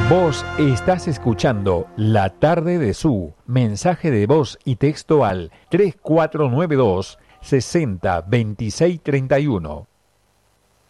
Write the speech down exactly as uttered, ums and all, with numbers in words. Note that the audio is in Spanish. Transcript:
Vos estás escuchando La Tarde de Su. Mensaje de voz y texto al tres cuatro nueve dos, sesenta, veintiséis, treinta y uno.